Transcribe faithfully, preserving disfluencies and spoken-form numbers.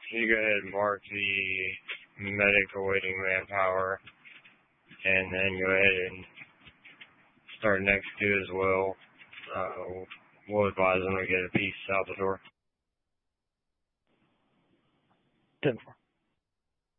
you go ahead and mark the medic awaiting manpower, and then go ahead and start next to as well. Uh, we'll advise them to get a piece out the door. ten four.